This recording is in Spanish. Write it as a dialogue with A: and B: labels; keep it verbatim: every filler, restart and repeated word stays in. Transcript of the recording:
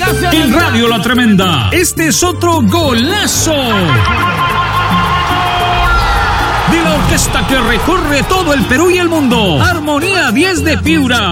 A: gracias.
B: En Radio La Tremenda, este es otro golazo de la orquesta que recorre todo el Perú y el mundo. Armonía diez de Piura.